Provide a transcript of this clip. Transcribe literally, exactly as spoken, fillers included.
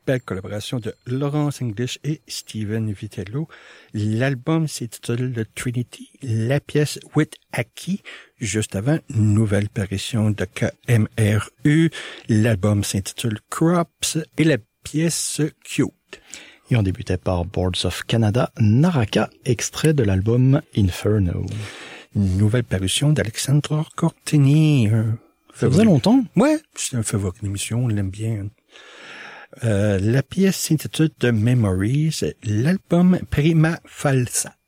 belle collaboration de Laurence English et Steven Vitello. L'album s'intitule Trinity, la pièce With Aki, juste avant, nouvelle parution de K M R U. L'album s'intitule Crops et la pièce Cute. Et on débutait par Boards of Canada, Naraka, extrait de l'album Inferno. Nouvelle parution d'Alexandre Cortini. Ça faisait longtemps? Ouais, c'est un favori de l'émission, on l'aime bien. Euh, la pièce s'intitule The Memories, l'album Prima Falsa.